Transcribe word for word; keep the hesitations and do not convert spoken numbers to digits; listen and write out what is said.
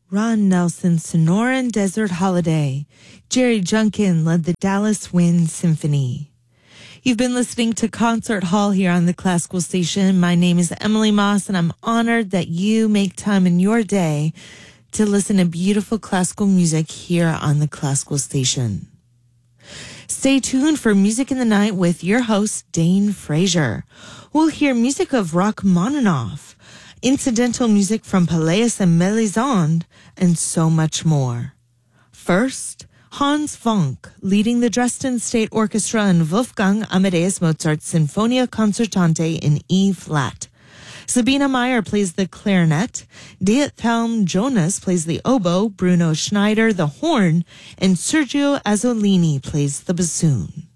Ron Nelson, Sonoran Desert Holiday. Jerry Junkin led the Dallas Wind Symphony. You've been listening to Concert Hall here on the Classical Station. My name is Emily Moss, and I'm honored that you make time in your day to listen to beautiful classical music here on the Classical Station. Stay tuned for Music in the Night with your host, Dane Frazier. We'll hear music of Rachmaninoff, incidental music from Pelléas and Melisande, and so much more. First, Hans Vonk, leading the Dresden State Orchestra in Wolfgang Amadeus Mozart's Sinfonia Concertante in E-flat. Sabina Meyer plays the clarinet, Diethelm Jonas plays the oboe, Bruno Schneider the horn, and Sergio Azzolini plays the bassoon.